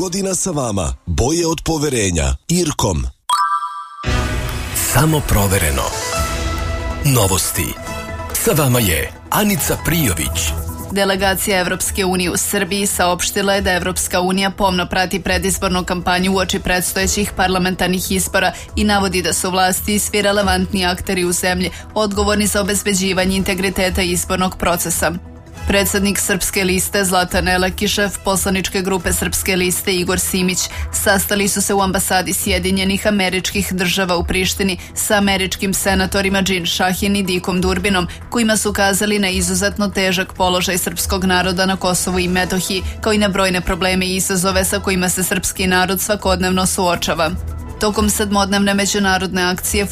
godina sa vama. Boje od poverenja. Irkom. Samo provereno. Novosti. Sa vama je Anica Prijović. Delegacija Evropske unije u Srbiji saopštila je da Evropska unija pomno prati predizbornu kampanju uoči predstojećih parlamentarnih izbora i navodi da su vlasti i svi relevantni akteri u zemlji odgovorni za obezbeđivanje integriteta izbornog procesa. Predsednik Srpske liste Zlatan Elek i šef poslaničke grupe Srpske liste Igor Simić sastali su se u ambasadi Sjedinjenih Američkih Država u Prištini sa američkim senatorima Džin Šahin i Dikom Durbinom, kojima su ukazali na izuzetno težak položaj srpskog naroda na Kosovu i Metohiji, kao i na brojne probleme i izazove sa kojima se srpski narod svakodnevno suočava. Tokom sedmodnevne međunarodne akcije